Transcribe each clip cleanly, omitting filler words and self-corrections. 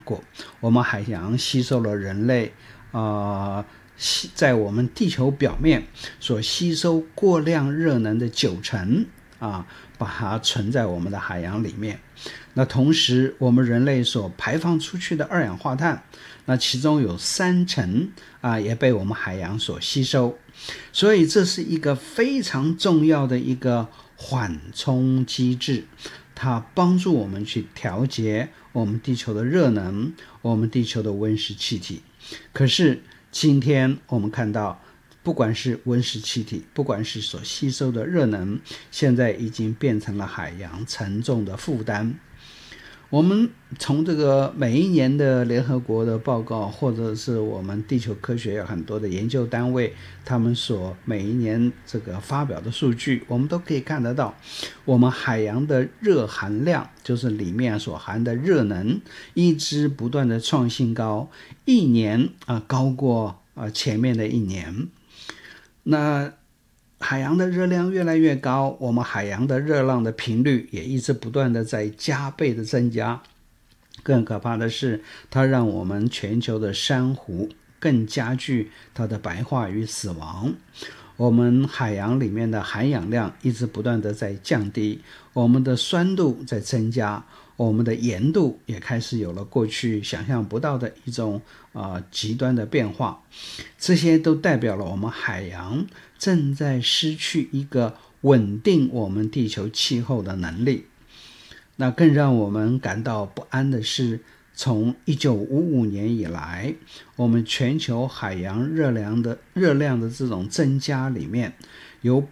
我们海洋吸收了人类在我们地球表面所吸收过量热能的90%把它存在我们的海洋里面。那同时我们人类所排放出去的二氧化碳，那其中有30%也被我们海洋所吸收。所以这是一个非常重要的一个缓冲机制，它帮助我们去调节我们地球的热能，我们地球的温室气体。可是今天我们看到，不管是温室气体，不管是所吸收的热能，现在已经变成了海洋沉重的负担。我们从这个每一年的联合国的报告，或者是我们地球科学有很多的研究单位，他们所每一年这个发表的数据，我们都可以看得到，我们海洋的热含量，就是里面所含的热能，一直不断的创新高，一年高过前面的一年。那海洋的热量越来越高，我们海洋的热浪的频率也一直不断的在加倍的增加。更可怕的是，它让我们全球的珊瑚更加剧它的白化与死亡。我们海洋里面的含氧量一直不断的在降低，我们的酸度在增加，我们的盐度也开始有了过去想象不到的一种极端的变化。这些都代表了我们海洋正在失去一个稳定我们地球气候的能力。那更让我们感到不安的是，从1955年以来，我们全球海洋热量的这种增加里面，有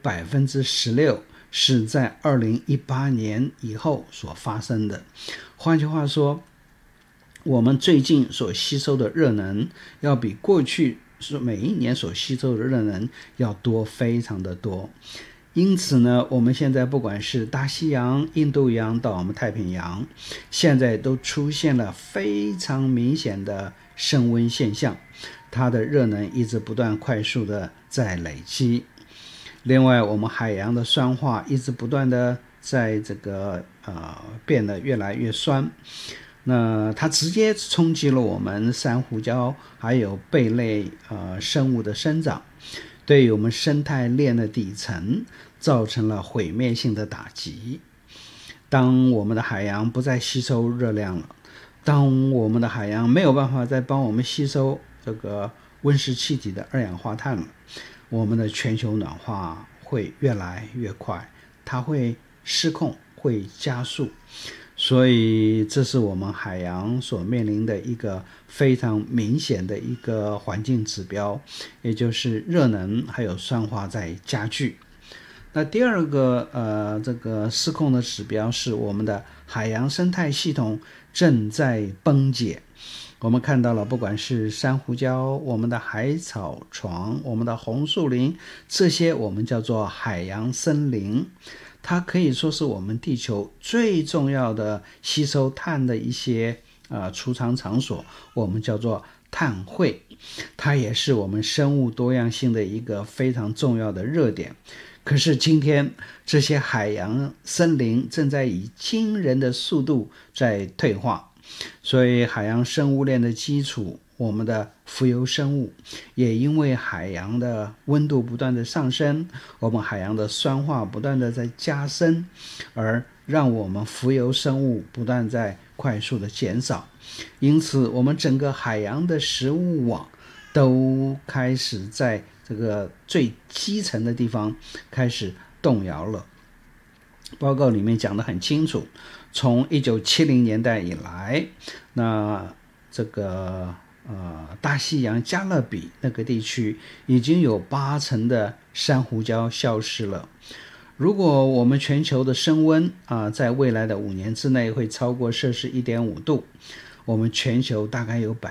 16% 是在2018年以后所发生的。换句话说，我们最近所吸收的热能要比过去每一年所吸收的热能要多，非常的多。因此呢，我们现在不管是大西洋、印度洋到我们太平洋，现在都出现了非常明显的升温现象，它的热能一直不断快速的在累积。另外，我们海洋的酸化一直不断的在这个变得越来越酸，那它直接冲击了我们珊瑚礁还有贝类生物的生长，对于我们生态链的底层造成了毁灭性的打击。当我们的海洋不再吸收热量了，当我们的海洋没有办法再帮我们吸收这个温室气体的二氧化碳了，我们的全球暖化会越来越快，它会失控，会加速。所以这是我们海洋所面临的一个非常明显的一个环境指标，也就是热能还有酸化在加剧。那第二个这个失控的指标是我们的海洋生态系统正在崩解。我们看到了，不管是珊瑚礁、我们的海草床、我们的红树林，这些我们叫做海洋森林，它可以说是我们地球最重要的吸收碳的一些储藏场所，我们叫做碳汇。它也是我们生物多样性的一个非常重要的热点。可是今天这些海洋森林正在以惊人的速度在退化，所以海洋生物链的基础，我们的浮游生物也因为海洋的温度不断的上升，我们海洋的酸化不断的在加深，而让我们浮游生物不断在快速的减少。因此我们整个海洋的食物网都开始在这个最基层的地方开始动摇了。报告里面讲得很清楚，从1970年代以来，那这个大西洋加勒比那个地区已经有80%的珊瑚礁消失了。如果我们全球的升温在未来的5年之内会超过摄氏 1.5 度，我们全球大概有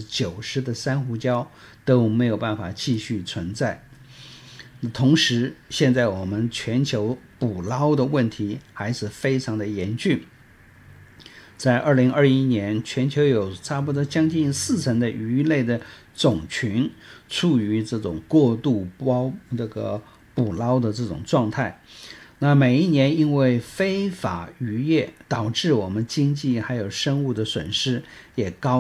90% 的珊瑚礁都没有办法继续存在。同时，现在我们全球捕捞的问题还是非常的严峻。在2021年，全球有差不多将近40%的鱼类的种群处于这种过度捕捞的这种状态。 那每一年因为非法渔业导致我们经济还有生物的损失也高